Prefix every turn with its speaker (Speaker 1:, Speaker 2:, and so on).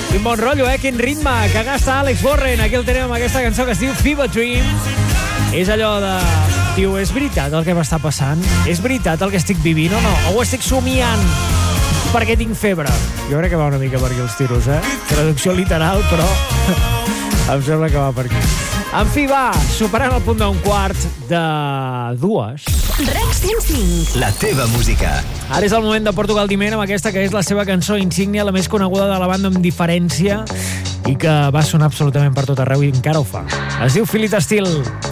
Speaker 1: Quin bon rotllo, quin ritme que gasta Alex Warren. Aquí el tenim amb aquesta cançó que es diu Fever Dream. És allò de... Tio, és veritat el que m'està passant? És veritat el que estic vivint o no? O ho estic somiant perquè tinc febre? Jo crec que va una mica per aquí els tiros, Traducció literal, però em sembla que va per aquí. En fi, va, superant el punt d'un quart de dues.
Speaker 2: REC 105.
Speaker 3: La teva música.
Speaker 1: Ara és el moment de Portugal Diment amb aquesta que és la seva cançó insígnia, la més coneguda de la banda amb diferència i que va sonar absolutament per tot arreu i encara ho fa. Es diu Feel It Still.